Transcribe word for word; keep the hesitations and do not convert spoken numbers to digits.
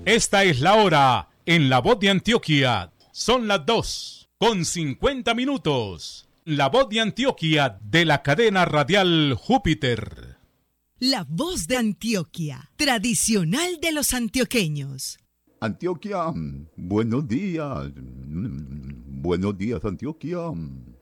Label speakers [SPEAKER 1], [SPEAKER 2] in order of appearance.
[SPEAKER 1] Esta es la hora en La Voz de Antioquia. Son las dos con cincuenta minutos. La Voz de Antioquia de la cadena radial Júpiter.
[SPEAKER 2] La Voz de Antioquia, tradicional de los antioqueños.
[SPEAKER 3] Antioquia, buenos días. Buenos días, Antioquia.